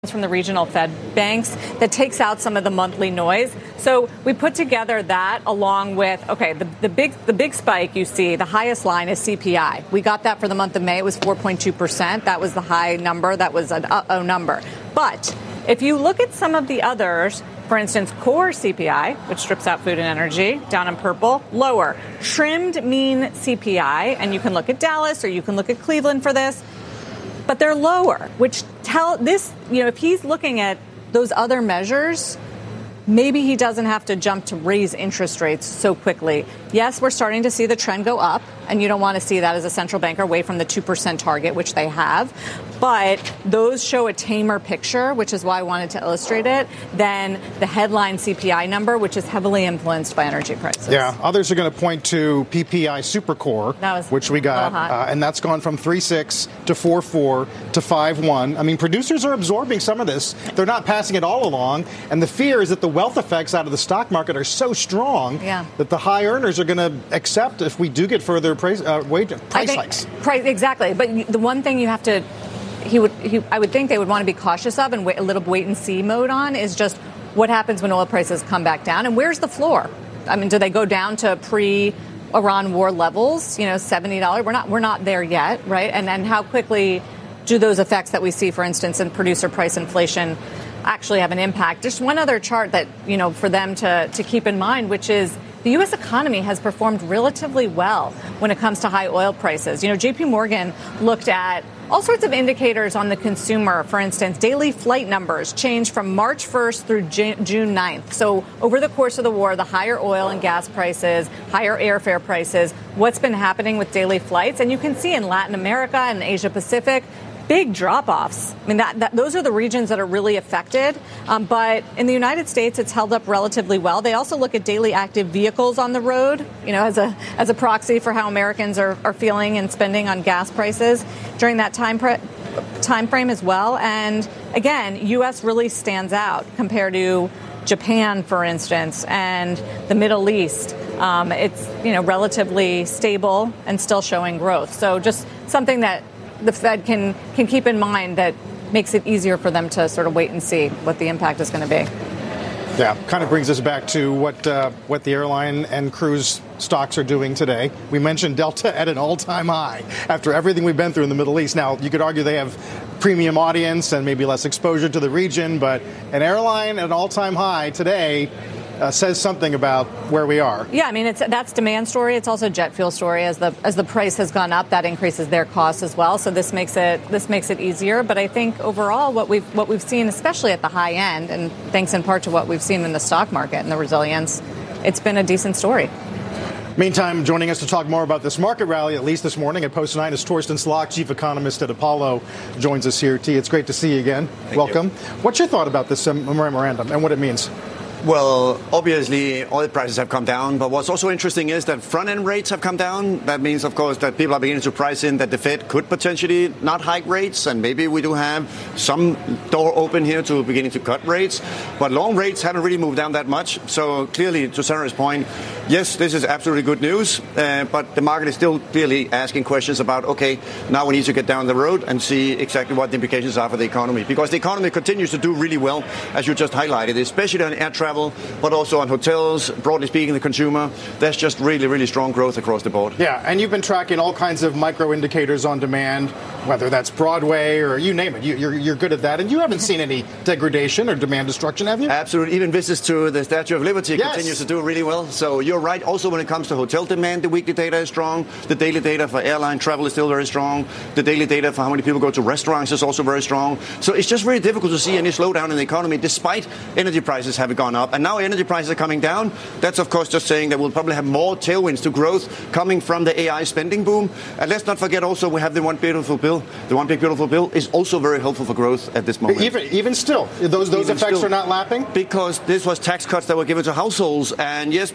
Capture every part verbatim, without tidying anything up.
from the regional Fed banks that takes out some of the monthly noise. So we put together that along with, okay, the, the big the big spike you see, the highest line is C P I. We got that for the month of May. It was four point two percent. That was the high number. That was an uh-oh number. But if you look at some of the others, for instance, core C P I, which strips out food and energy, down in purple, lower. Trimmed mean C P I, and you can look at Dallas or you can look at Cleveland for this, but they're lower, which tell this, you know, if he's looking at those other measures, maybe he doesn't have to jump to raise interest rates so quickly. Yes, we're starting to see the trend go up, and you don't want to see that as a central banker away from the two percent target, which they have. But those show a tamer picture, which is why I wanted to illustrate it, than the headline C P I number, which is heavily influenced by energy prices. Yeah, others are going to point to P P I Supercore, which we got, uh, and that's gone from three point six to four point four to five point one. I mean, producers are absorbing some of this. They're not passing it all along, and the fear is that the wealth effects out of the stock market are so strong yeah. that the high earners are going to accept if we do get further price, uh, wage, price think, hikes. Price, exactly. But the one thing you have to, he would, he, I would think they would want to be cautious of and wait, a little wait and see mode on is just what happens when oil prices come back down and where's the floor? I mean, do they go down to pre-Iran war levels? You know, seventy dollars. We're not, we're not there yet, right? And then how quickly do those effects that we see, for instance, in producer price inflation, actually have an impact? Just one other chart that, you know, for them to to keep in mind, which is the U S economy has performed relatively well when it comes to high oil prices. You know, J P Morgan looked at all sorts of indicators on the consumer. For instance, daily flight numbers changed from March first through June ninth. So over the course of the war, the higher oil and gas prices, higher airfare prices, what's been happening with daily flights? And you can see in Latin America and Asia Pacific, big drop-offs. I mean, that, that those are the regions that are really affected. Um, but in the United States, it's held up relatively well. They also look at daily active vehicles on the road, you know, as a as a proxy for how Americans are, are feeling and spending on gas prices during that time pre- time frame as well. And again, U S really stands out compared to Japan, for instance, and the Middle East. Um, it's, you know, relatively stable and still showing growth. So just something that the Fed can can keep in mind that makes it easier for them to sort of wait and see what the impact is going to be. Yeah, kind of brings us back to what uh, what the airline and cruise stocks are doing today. We mentioned Delta at an all-time high after everything we've been through in the Middle East. Now, you could argue they have premium audience and maybe less exposure to the region, but an airline at an all-time high today Uh, says something about where we are. Yeah, I mean, it's that's demand story. It's also jet fuel story. As the as the price has gone up, that increases their costs as well. So this makes it this makes it easier. But I think overall, what we've what we've seen, especially at the high end, and thanks in part to what we've seen in the stock market and the resilience, it's been a decent story. Meantime, joining us to talk more about this market rally, at least this morning at Post nine, is Torsten Slok, chief economist at Apollo, joins us here. T, it's great to see you again. Thank Welcome. You. What's your thought about this um, memorandum and what it means? Well, obviously, oil prices have come down. But what's also interesting is that front-end rates have come down. That means, of course, that people are beginning to price in that the Fed could potentially not hike rates. And maybe we do have some door open here to beginning to cut rates. But long rates haven't really moved down that much. So clearly, to Sarah's point, yes, this is absolutely good news. Uh, but the market is still clearly asking questions about, OK, now we need to get down the road and see exactly what the implications are for the economy. Because the economy continues to do really well, as you just highlighted, especially on air travel. But also on hotels, broadly speaking, the consumer. There's just really, really strong growth across the board. Yeah, and you've been tracking all kinds of micro indicators on demand, whether that's Broadway or you name it. You, you're, you're good at that. And you haven't seen any degradation or demand destruction, have you? Absolutely. Even visits to the Statue of Liberty yes. continues to do really well. So you're right. Also, when it comes to hotel demand, the weekly data is strong. The daily data for airline travel is still very strong. The daily data for how many people go to restaurants is also very strong. So it's just very difficult to see any slowdown in the economy, despite energy prices having gone up. And now energy prices are coming down. That's, of course, just saying that we'll probably have more tailwinds to growth coming from the A I spending boom. And let's not forget also we have the One Beautiful Bill. The One Big Beautiful Bill is also very helpful for growth at this moment. Even even still, those those even effects still, are not lapping? Because this was tax cuts that were given to households. And yes, people who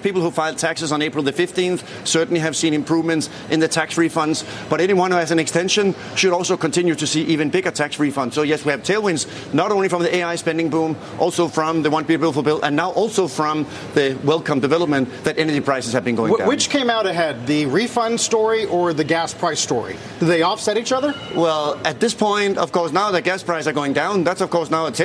filed taxes on April the fifteenth certainly have seen improvements in the tax refunds. But anyone who has an extension should also continue to see even bigger tax refunds. So yes, we have tailwinds not only from the A I spending boom, also from the one beautiful bill, and now also from the welcome development that energy prices have been going Wh- down. Which came out ahead, the refund story or the gas price story? Do they offset each other? Well, at this point, of course, now the gas prices are going down. That's, of course, now a